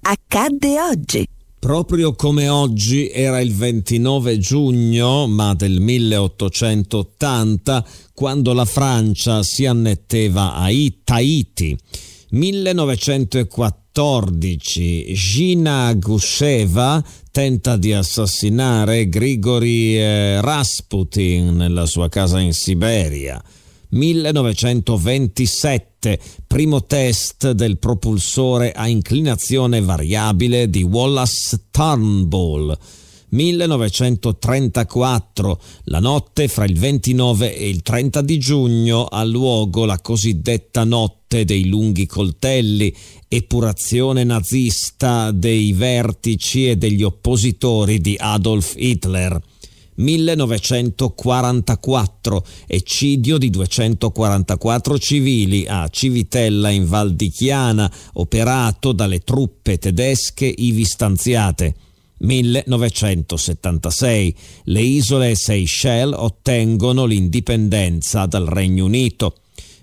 accadde oggi. Proprio come oggi era il 29 giugno, ma del 1880, quando la Francia si annetteva a Tahiti. 1914, Gina Gusheva tenta di assassinare Grigori Rasputin nella sua casa in Siberia. 1927, primo test del propulsore a inclinazione variabile di Wallace Turnbull. 1934, la notte fra il 29 e il 30 di giugno ha luogo la cosiddetta notte dei lunghi coltelli, epurazione nazista dei vertici e degli oppositori di Adolf Hitler. 1944, eccidio di 244 civili a Civitella in Val di Chiana, operato dalle truppe tedesche ivi stanziate. 1976, le isole Seychelles ottengono l'indipendenza dal Regno Unito.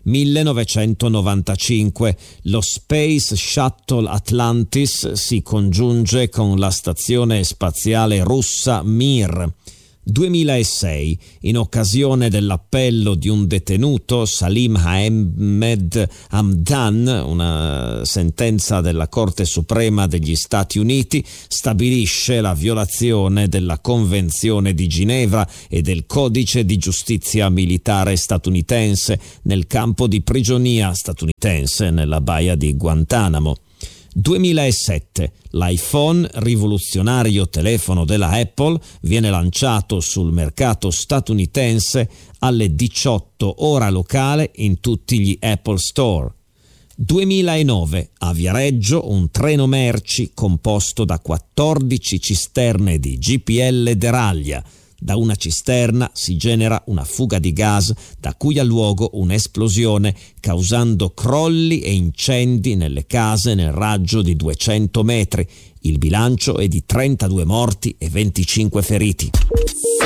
1995, lo Space Shuttle Atlantis si congiunge con la stazione spaziale russa Mir. 2006, in occasione dell'appello di un detenuto, Salim Ahmed Hamdan, una sentenza della Corte Suprema degli Stati Uniti stabilisce la violazione della Convenzione di Ginevra e del Codice di giustizia militare statunitense nel campo di prigionia statunitense nella baia di Guantanamo. 2007, l'iPhone, rivoluzionario telefono della Apple, viene lanciato sul mercato statunitense alle 18 ora locale in tutti gli Apple Store. 2009, a Viareggio un treno merci composto da 14 cisterne di GPL Deraglia. Da una cisterna si genera una fuga di gas da cui ha luogo un'esplosione, causando crolli e incendi nelle case nel raggio di 200 metri. Il bilancio è di 32 morti e 25 feriti.